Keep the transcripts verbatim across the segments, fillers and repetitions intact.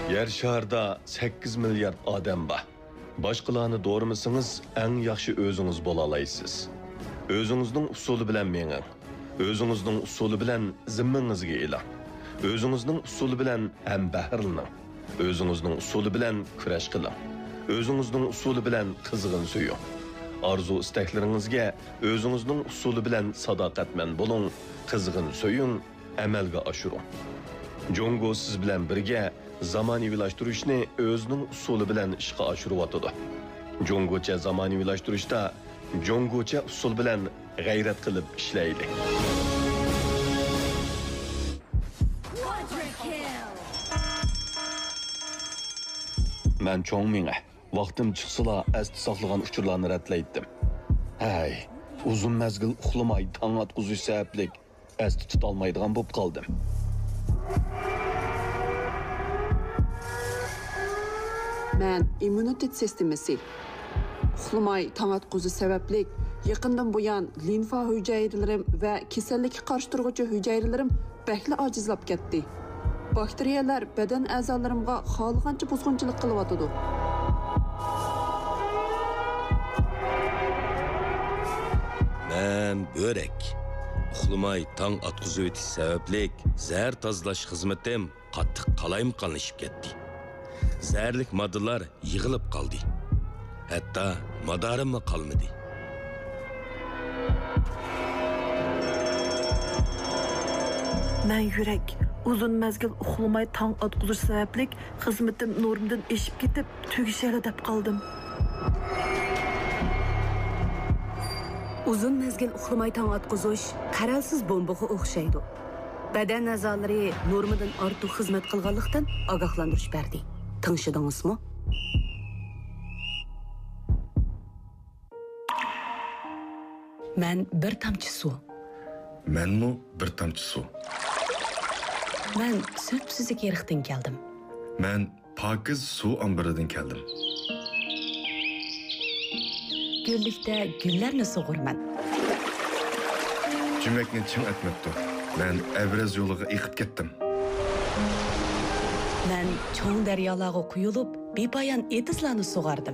Yer şarda sakkiz milyard odam bor. Boshqalarni doğramasangiz, eng yaxshi o'zingiz bo'la olasiz. O'zingizning usuli bilan menging. O'zingizning usuli bilan zimmangizga e'lon. O'zingizning usuli bilan ham bahrlaning. O'zingizning usuli bilan kurash qiling. O'zingizning usuli bilan qizg'in suying. Arzu istaklaringizga o'zingizning usuli bilan sadoqatman bo'ling, qizg'in suying, amalga oshiring. Jongo siz bilan birga zamonaviylashtirishni o'zining usuli bilan ishga oshiryotdi. Jongocha zamonaviylashtirishda jongocha usul bilan g'ayrat qilib ishlaydi. Men cho'ng menga vaqtim chiqsala asti saqlagan uchurlarni ratlaydim. Hay, uzun mezgil uxlamay tong atquzish sabablik asti tutolmaydigan bo'lib qoldim. Men immunitet sistemasi uxlamay tong atquzish sabablik yaqindan buyon limfa hujayralarim va kasallikka qarshi turuvchi hujayralarim bakli ojizlab ketdi. Bakteriyalar badan a'zolarimga xohlagancha buzg'unchilik qilyotdi. Men börek. Uxlamay tong atquzish o'tish sabablik zahar tozalash xizmatim qattiq qalaymqonlashib ketdi. Zərlik moddalar yığılıb qaldı. Hətta madarim qalmadı. Mən yürək uzun məzgil uxlamay tong atquzish sabablik xizmatim normdan eşib ketib tugishali deb qaldım. Uzun mezgil uxlamay tong atquzish qaralsiz bombaga o'xshaydi. Badan a'zolari normadan ortiq xizmat qilganlikdan ogohlantirish berdi. Tanışdыңызмы? Мен bir тамчы су. Menmi bir tamchi suv. Men söpsüzlük yerikten keldim. Men pokiz suv ombiridan keldim. Güllikdə güllərni sug'urman. Cümlekni chim etmepti. Men Evraz yo'liga eqib ketdim. Men cho'ng daryolarga quyilib, bepoyon etizlarni sug'ardim.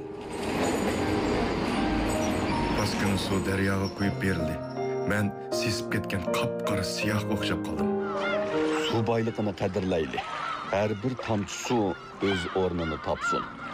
Baskini suv daryoga quyib berildi. Men sesib ketgan qop-qora siyohga o'xshab qoldim. Suv boyligini qadrlayli. Har bir tomchi suv o'z o'rnini topsin.